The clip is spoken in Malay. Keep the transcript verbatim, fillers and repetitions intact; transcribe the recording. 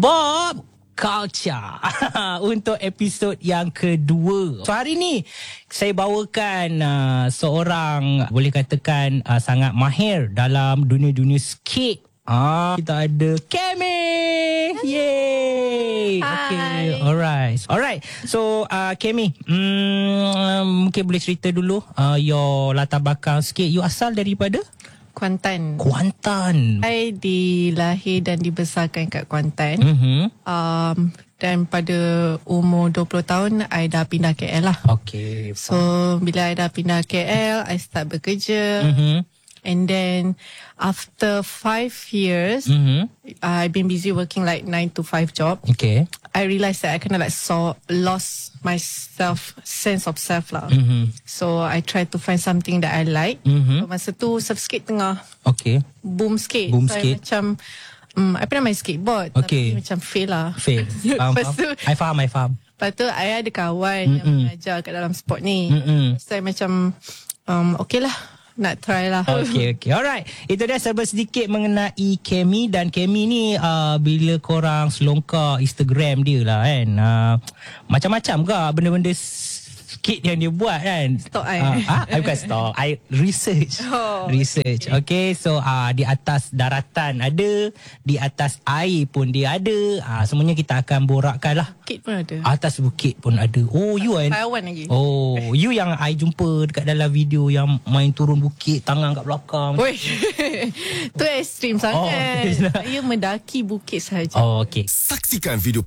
Bob Culture untuk episod yang kedua. So hari ni saya bawakan uh, seorang boleh katakan uh, sangat mahir dalam dunia-dunia skate. Ah, kita ada Kemi. Yay. Okay, alright. Alright. So uh, Kemi, mm, mungkin boleh cerita dulu uh, your latar belakang skate. You asal daripada Kuantan. Kuantan. Saya dilahir dan dibesarkan kat Kuantan. Mm-hmm. Um, dan pada umur dua puluh tahun, I dah pindah K L lah. Okay. So, bila I dah pindah K L, I start bekerja. Mm-hmm. And then, after five years, Mm-hmm. I've been busy working like nine to five job. Okay. I realized that I kind of like saw, lost myself, sense of self lah. Mm-hmm. So, I tried to find something that I like. Mm-hmm. So, masa tu, surf skate tengah Okay. boom skate. Boom so, skate. I macam, um, I pernah main skateboard. Okay. Tapi macam fail lah. Fail. Faham, Lepas faham. tu, I faham, I faham. lepas tu, I ada kawan Mm-mm. yang mengajar kat dalam sport ni. Mm-mm. So, I macam, um, okay lah. Nak try lah. Okay, okay. Alright. Itu dia serba sedikit mengenai Kemi. Dan Kemi ni uh, bila korang selongkar Instagram dia lah kan. Uh, macam-macam ke benda-benda skate yang dia buat kan. Stok I. Uh, ah, I bukan stok. I research. Oh, research. Okay. okay. So uh, di atas daratan ada. Di atas air pun dia ada. Uh, semuanya kita akan borakkan lah. Bukit pun ada. Atas bukit pun ada. Oh, you kan? Taiwan lagi. Oh, you yang I jumpa dekat dalam video yang main turun bukit, tangan kat belakang. Oi, tu ekstrim sangat. Oh, Saya mendaki bukit sahaja. Oh, okay. Saksikan video